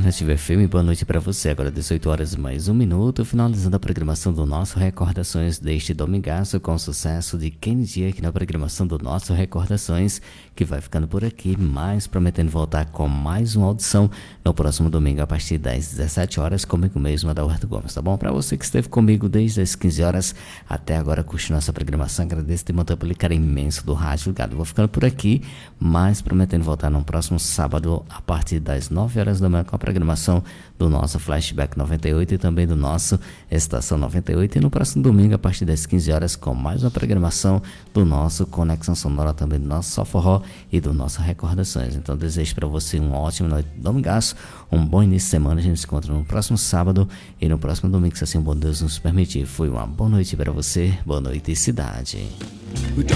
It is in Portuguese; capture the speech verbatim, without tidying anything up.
Alternativa F M, boa noite para você. Agora dezoito horas mais um minuto, finalizando a programação do nosso Recordações deste domingaço com sucesso de Kennedy aqui na programação do nosso Recordações, que vai ficando por aqui, mas prometendo voltar com mais uma audição no próximo domingo a partir das dezessete horas, comigo mesmo, Adalberto Gomes, tá bom? Para você que esteve comigo desde as quinze horas até agora, curte nossa programação, agradeço de manter pelo carinho imenso do rádio ligado. Vou ficando por aqui, mas prometendo voltar no próximo sábado a partir das nove horas da manhã com a programação do nosso Flashback noventa e oito e também do nosso Estação noventa e oito, e no próximo domingo a partir das quinze horas com mais uma programação do nosso Conexão Sonora, também do nosso Só Forró e do nosso Recordações. Então desejo para você um ótimo noite de domingaço, um bom início de semana. A gente se encontra no próximo sábado e no próximo domingo, se assim o bom Deus nos permitir. Foi uma boa noite para você, boa noite cidade.